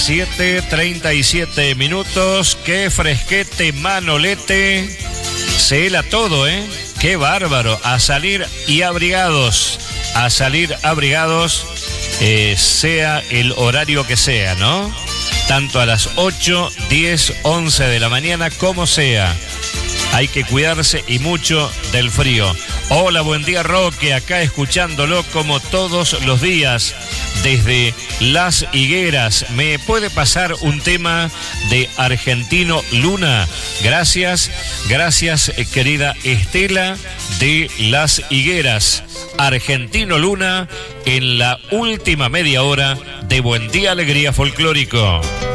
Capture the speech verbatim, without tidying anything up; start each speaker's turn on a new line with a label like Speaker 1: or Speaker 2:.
Speaker 1: siete treinta y siete minutos. Qué fresquete, Manolete. Se hela todo, ¿eh? Qué bárbaro. A salir y abrigados. A salir abrigados, eh, sea el horario que sea, ¿no? Tanto a las ocho, diez, once de la mañana, como sea. Hay que cuidarse y mucho del frío. Hola, buen día, Roque. Acá escuchándolo como todos los días desde Las Higueras. ¿Me puede pasar un tema de Argentino Luna? Gracias, gracias, querida Estela de Las Higueras. Argentino Luna en la última media hora de Buen Día Alegría Folclórico.